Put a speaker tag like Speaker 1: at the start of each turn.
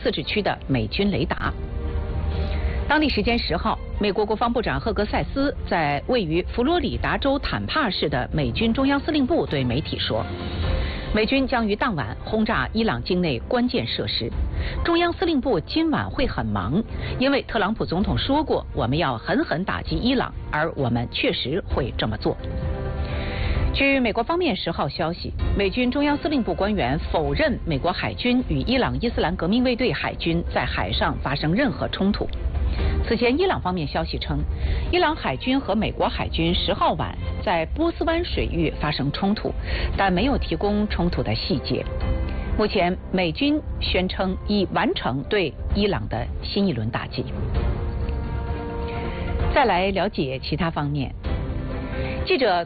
Speaker 1: 自治区的美军雷达。当地时间10号，美国国防部长赫格塞斯在位于佛罗里达州坦帕市的美军中央司令部对媒体说，美军将于当晚轰炸伊朗境内关键设施。中央司令部今晚会很忙，因为特朗普总统说过我们要狠狠打击伊朗，而我们确实会这么做。据美国方面10号消息，美军中央司令部官员否认美国海军与伊朗伊斯兰革命卫队海军在海上发生任何冲突。此前，伊朗方面消息称，伊朗海军和美国海军10号晚在波斯湾水域发生冲突，但没有提供冲突的细节。目前，美军宣称已完成对伊朗的新一轮打击。再来了解其他方面，记者